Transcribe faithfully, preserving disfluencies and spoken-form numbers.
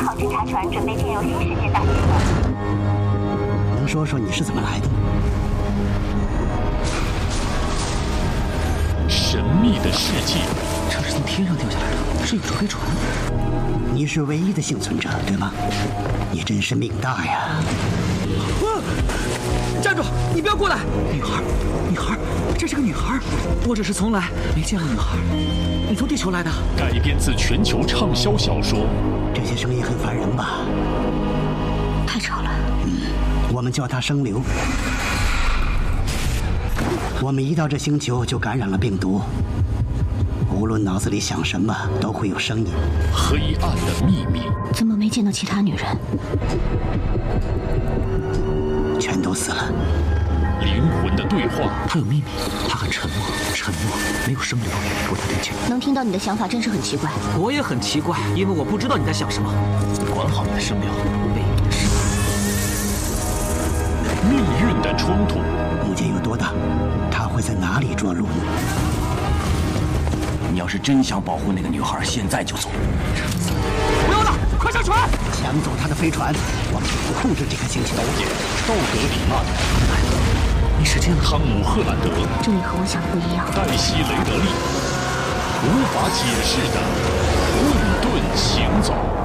号侦察船准备进入新世界大气层。 能说说你是怎么来的？ 神秘的世界， 这是从天上掉下来的，是宇宙飞船。 你是唯一的幸存者，对吗？你真是命大呀！ 啊！站住！你不要过来！女孩，女孩，这是个女孩，我只是从来没见过女孩。你从地球来的？ 改编自全球畅销小说。 这些声音很烦人吧？ 太吵了。 嗯，我们叫它声流。我们一到这星球就感染了病毒。无论脑子里想什么，都会有声音。 黑暗的秘密。 怎么没见到其他女人？ 全都死了。 灵魂的对话。 他有秘密，他很沉默，沉默，没有声流，不太听清。 能听到你的想法真是很奇怪。 我也很奇怪，因为我不知道你在想什么。管好你的声流，为你的事。 命运的冲突。 母舰有多大？它会在哪里着陆呢？ 你要是真想保护那个女孩，现在就走。 不要了，快上船！ 抢走他的飞船，我们不控制这颗星球。 导演道德里曼， 你使劲了。 汤姆·赫兰德， 这里和我想的不一样。 黛西·雷德利，无法解释的混沌行走。